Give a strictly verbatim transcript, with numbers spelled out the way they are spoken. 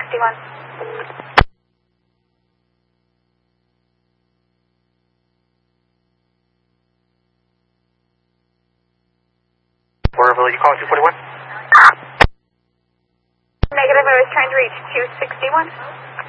sixty-one. Where will you call two forty-one? Negative, I was trying to reach two sixty-one.